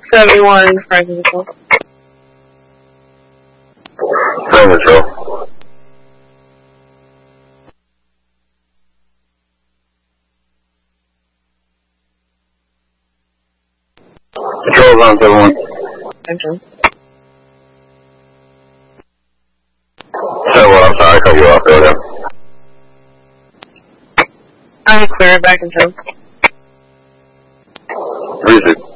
71 Franklin Control. Franklin Control. Control's on 71. Control. 71, I'm sorry, I cut you off. Go ahead. I'm clear back control. Reason.